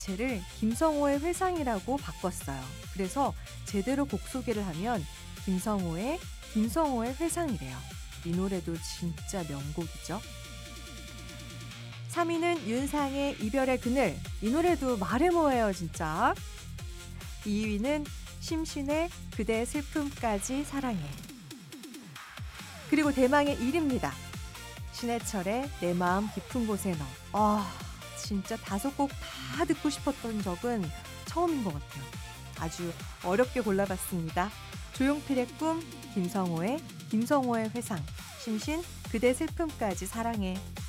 쟤를 김성호의 회상이라고 바꿨어요. 그래서 제대로 곡 소개를 하면 김성호의 회상이래요. 이 노래도 진짜 명곡이죠. 3위는 윤상의 이별의 그늘. 이 노래도 말해 뭐해요 진짜. 2위는 심신의 그대 슬픔까지 사랑해. 그리고 대망의 1위입니다. 신해철의 내 마음 깊은 곳에 너. 진짜 5곡 다 듣고 싶었던 적은 처음인 것 같아요. 아주 어렵게 골라봤습니다. 조용필의 꿈, 김성호의 회상, 심신, 그대 슬픔까지 사랑해.